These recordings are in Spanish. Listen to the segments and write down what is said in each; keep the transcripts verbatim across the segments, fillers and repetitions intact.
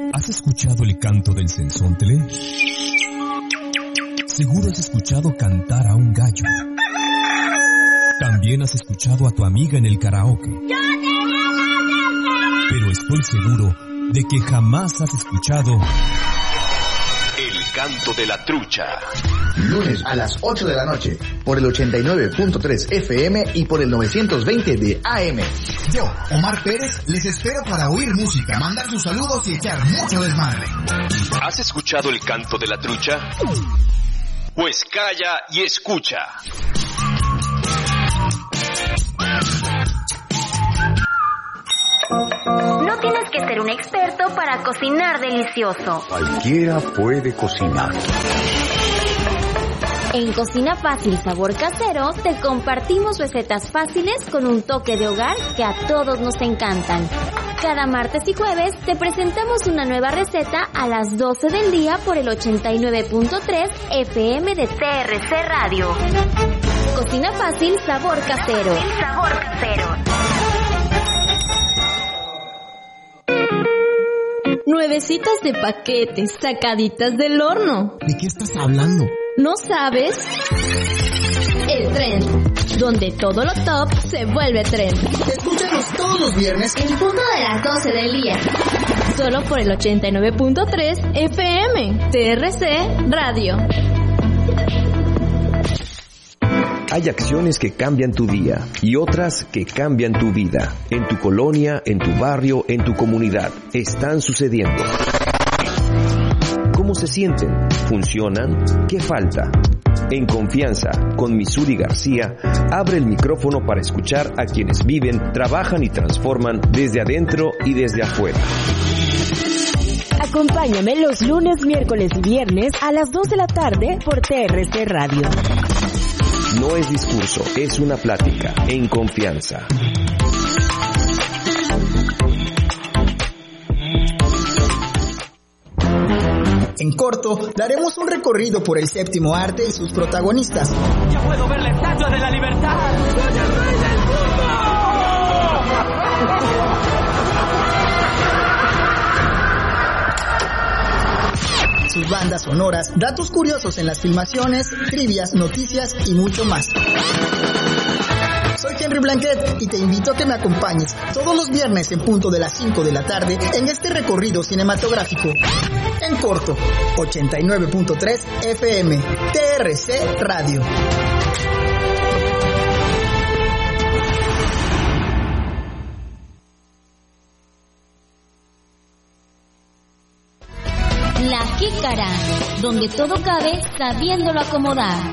¿Has escuchado el canto del censóntele? Seguro has escuchado cantar a un gallo. También has escuchado a tu amiga en el karaoke. Pero estoy seguro de que jamás has escuchado el canto de la trucha. Lunes a las ocho de la noche, por el ochenta y nueve punto tres F M y por el novecientos veinte de A M. Yo, Omar Pérez, les espero para oír música, mandar sus saludos y echar mucho desmadre. ¿Has escuchado el canto de la trucha? Pues calla y escucha. No tienes que ser un experto para cocinar delicioso. Cualquiera puede cocinar. En Cocina Fácil Sabor Casero te compartimos recetas fáciles con un toque de hogar que a todos nos encantan. Cada martes y jueves te presentamos una nueva receta a las doce del día por el ochenta y nueve punto tres F M de T R C Radio. Cocina Fácil Sabor Casero. Sabor Casero. Nuevecitas de paquetes, sacaditas del horno. ¿De qué estás hablando? ¿No sabes? El Trend, donde todo lo top se vuelve trend. Escúchanos todos los viernes en punto de las doce del día. Solo por el ochenta y nueve punto tres F M, T R C Radio. Hay acciones que cambian tu día y otras que cambian tu vida. En tu colonia, en tu barrio, en tu comunidad. Están sucediendo. ¿Cómo se sienten? ¿Funcionan? ¿Qué falta? En Confianza, con Misuri García, abre el micrófono para escuchar a quienes viven, trabajan y transforman desde adentro y desde afuera. Acompáñame los lunes, miércoles y viernes a las dos de la tarde por T R C Radio. No es discurso, es una plática en Confianza. En corto, daremos un recorrido por el séptimo arte y sus protagonistas. ¡Ya puedo ver la estatua de la libertad! ¡Soy el rey del mundo! Sus bandas sonoras, datos curiosos en las filmaciones, trivias, noticias y mucho más. Soy Henry Blanquet y te invito a que me acompañes todos los viernes en punto de las cinco de la tarde en este recorrido cinematográfico. En corto, ochenta y nueve punto tres F M, T R C Radio. La Jícara, donde todo cabe sabiéndolo acomodar.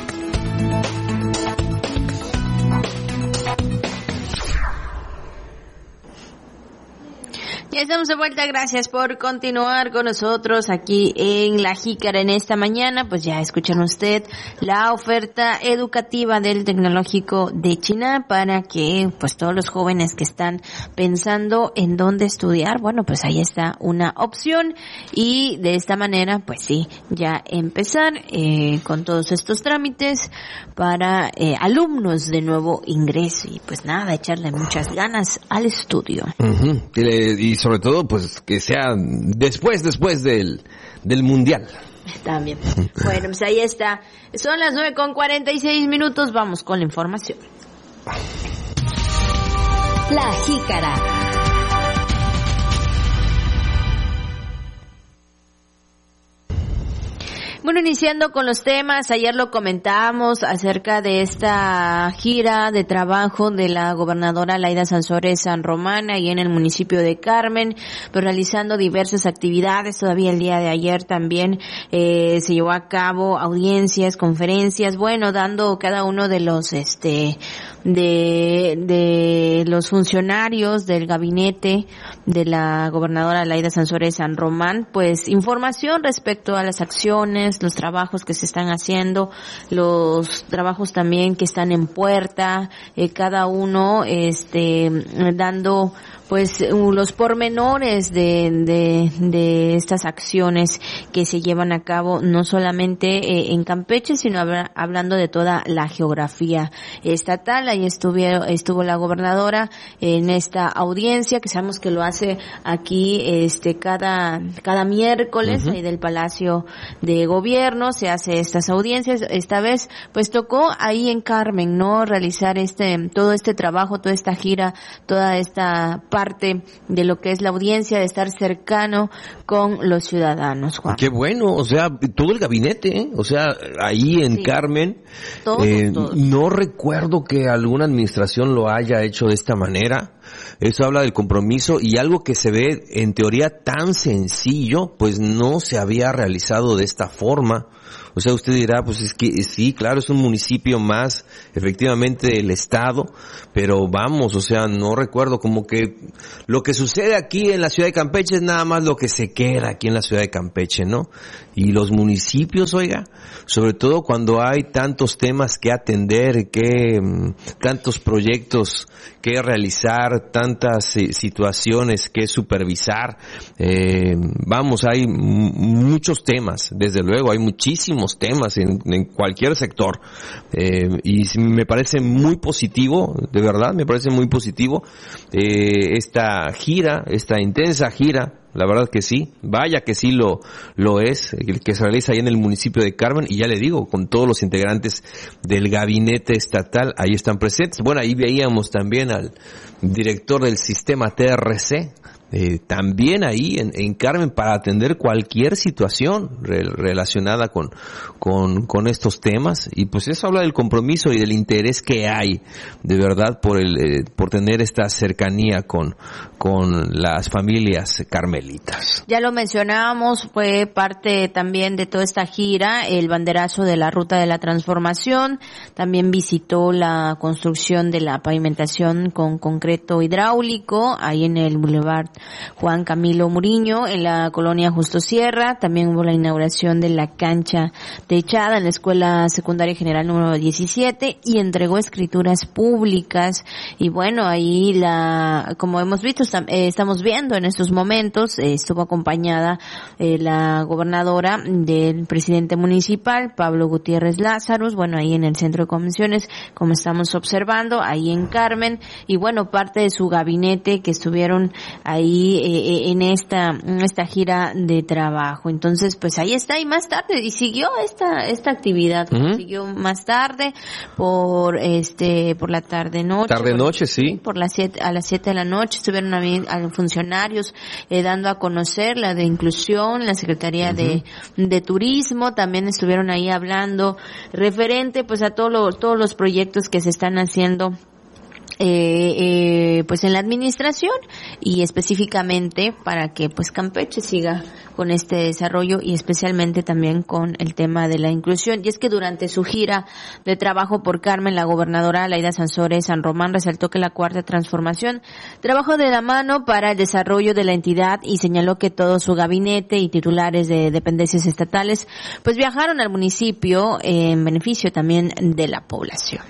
Ya estamos de vuelta, gracias por continuar con nosotros aquí en La Jícara en esta mañana. Pues ya escuchan usted la oferta educativa del Tecnológico de China para que pues todos los jóvenes que están pensando en dónde estudiar, bueno, pues ahí está una opción y de esta manera pues sí, ya empezar eh, con todos estos trámites para eh, alumnos de nuevo ingreso y pues nada, echarle muchas ganas al estudio. Uh-huh. Y sobre todo, pues, que sea después, después del, del Mundial. También. Bueno, pues ahí está. Son las nueve con cuarenta y seis minutos. Vamos con la información. La Jícara. Bueno, iniciando con los temas, ayer lo comentábamos acerca de esta gira de trabajo de la gobernadora Laida Sansores San Román, ahí en el municipio de Carmen, pues realizando diversas actividades. Todavía el día de ayer también eh, se llevó a cabo audiencias, conferencias, bueno, dando cada uno de los, este, de, de los funcionarios del gabinete de la gobernadora Laida Sansores San Román, pues información respecto a las acciones, los trabajos que se están haciendo, los trabajos también que están en puerta, eh, cada uno este dando pues los pormenores de, de, de estas acciones que se llevan a cabo, no solamente eh, en Campeche, sino habla, hablando de toda la geografía estatal. Ahí estuvieron, estuvo la gobernadora en esta audiencia, que sabemos que lo hace aquí este cada cada miércoles, uh-huh. ahí del Palacio de Gobierno, se hace estas audiencias. Esta vez, pues tocó ahí en Carmen, ¿no? Realizar este, todo este trabajo, toda esta gira, toda esta parte de lo que es la audiencia, de estar cercano con los ciudadanos, Juan. Qué bueno, o sea, todo el gabinete, ¿eh? O sea, ahí en sí. Carmen, todos, eh, todos. No recuerdo que alguna administración lo haya hecho de esta manera. Eso habla del compromiso y algo que se ve en teoría tan sencillo, pues no se había realizado de esta forma. O sea, usted dirá, pues es que sí, claro, es un municipio más, efectivamente, del estado, pero vamos, o sea, no recuerdo, como que lo que sucede aquí en la ciudad de Campeche es nada más lo que se queda aquí en la ciudad de Campeche, ¿no? Y los municipios, oiga, sobre todo cuando hay tantos temas que atender, que tantos proyectos que realizar, tantas eh, situaciones que supervisar, eh, vamos, hay m- muchos temas, desde luego, hay muchísimos temas en, en cualquier sector, eh, y me parece muy positivo, de verdad, me parece muy positivo eh, esta gira, esta intensa gira. La verdad que sí, vaya que sí lo lo es, el que se realiza ahí en el municipio de Carmen, y ya le digo, con todos los integrantes del gabinete estatal, ahí están presentes. Bueno, ahí veíamos también al director del sistema T R C, eh, también ahí en, en Carmen, para atender cualquier situación re, relacionada con, con, con estos temas, y pues eso habla del compromiso y del interés que hay, de verdad, por el, eh, por tener esta cercanía con, con las familias carmelitas. Ya lo mencionábamos, fue parte también de toda esta gira, el banderazo de la Ruta de la Transformación, también visitó la construcción de la pavimentación con concreto hidráulico, ahí en el Boulevard Juan Camilo Muriño, en la colonia Justo Sierra. También hubo la inauguración de la cancha techada en la Escuela Secundaria General número diecisiete, y entregó escrituras públicas. Y bueno, ahí la, como hemos visto, eh, estamos viendo en estos momentos, eh, estuvo acompañada eh, la gobernadora del presidente municipal, Pablo Gutiérrez Lázaros, bueno, ahí en el centro de convenciones, como estamos observando, ahí en Carmen, y bueno, parte de su gabinete que estuvieron ahí eh, en esta en esta gira de trabajo. Entonces, pues ahí está, y más tarde, y siguió esta esta actividad, uh-huh. siguió más tarde, por este por la tarde noche. Tarde noche, sí. Por las siete, a las siete de la noche estuvieron a, a funcionarios eh, dando a conocer la de inclusión, la Secretaría uh-huh. de, de Turismo, también estuvieron ahí hablando referente pues a todos los todos los proyectos que se están haciendo Eh, eh, pues en la administración, y específicamente para que pues Campeche siga con este desarrollo, y especialmente también con el tema de la inclusión. Y es que durante su gira de trabajo por Carmen, la gobernadora Laida Sansores San Román resaltó que la Cuarta Transformación trabajó de la mano para el desarrollo de la entidad, y señaló que todo su gabinete y titulares de dependencias estatales pues viajaron al municipio en beneficio también de la población.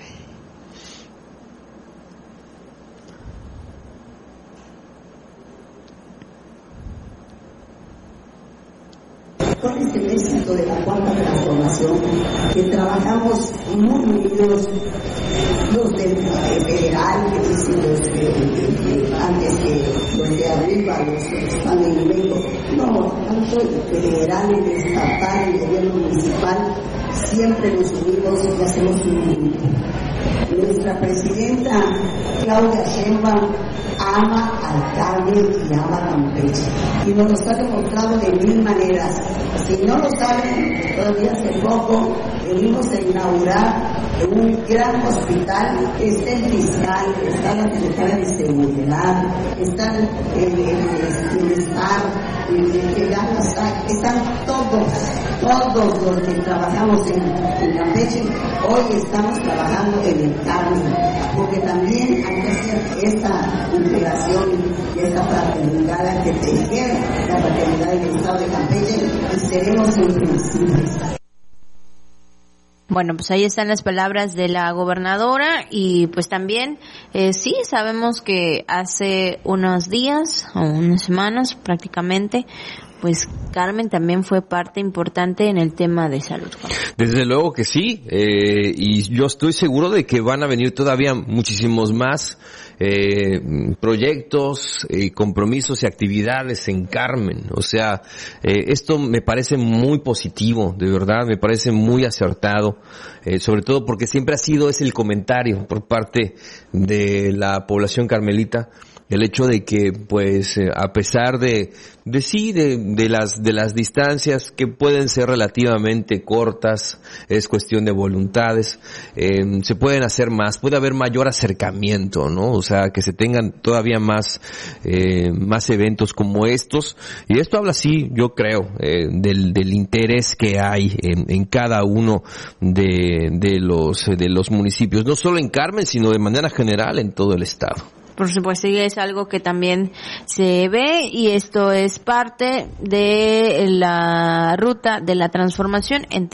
Con este éxito de la Cuarta Transformación, que trabajamos muy unidos, los del federal, que dicen los de, de, de, antes que los de arriba, los que están en el medio, no, tanto el federal, el estatal, el gobierno municipal, siempre nos unimos y hacemos un grupo. Nuestra presidenta Claudia Sheinbaum ama al Carmen y ama a Campeche, y nos lo ha demostrado de mil maneras. Si no lo saben, todavía hace poco venimos a inaugurar un gran hospital. Está el fiscal, está la secretaria de seguridad, está el, el, el bienestar, el, el agua, están todos, todos los que trabajamos en, en Campeche. Hoy estamos trabajando en el Carmen, porque también hay que hacer esta integración y esta fraternidad que tejer la fraternidad del Estado de Campeche, y seremos invencibles. Bueno, pues ahí están las palabras de la gobernadora y pues también eh, sí sabemos que hace unos días o unas semanas prácticamente pues Carmen también fue parte importante en el tema de salud. Desde luego que sí, eh, y yo estoy seguro de que van a venir todavía muchísimos más eh, proyectos, eh, compromisos y actividades en Carmen. O sea, eh, esto me parece muy positivo, de verdad, me parece muy acertado, eh, sobre todo porque siempre ha sido ese el comentario por parte de la población carmelita. El hecho de que, pues, eh, a pesar de, de sí, de, de las, de las distancias que pueden ser relativamente cortas, es cuestión de voluntades, eh, se pueden hacer más, puede haber mayor acercamiento, ¿no? O sea, que se tengan todavía más, eh, más eventos como estos. Y esto habla, sí, yo creo, eh, del, del interés que hay en, en cada uno de, de los, de los municipios, no solo en Carmen, sino de manera general en todo el estado. Por supuesto, y es algo que también se ve y esto es parte de la ruta de la transformación en